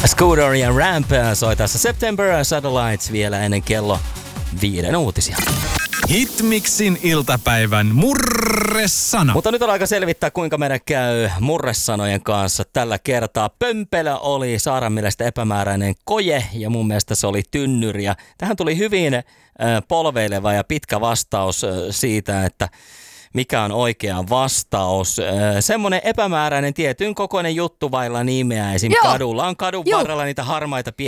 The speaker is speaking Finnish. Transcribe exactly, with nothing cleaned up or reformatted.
Scooter ja Ramp soi tässä September Satellites vielä ennen kello viiden uutisia. Hitmixin iltapäivän murresana. Mutta nyt on aika selvittää, kuinka meidän käy murresanojen kanssa. Tällä kertaa pömpelö oli Saaran mielestä epämääräinen koje ja mun mielestä se oli tynnyri. Ja tähän tuli hyvin äh, polveileva ja pitkä vastaus äh, siitä, että mikä on oikea vastaus. Äh, semmoinen epämääräinen tietyn kokoinen juttu vailla nimeä. Esim. Joo. kadulla on kadun Joo. varrella niitä harmaita pieniä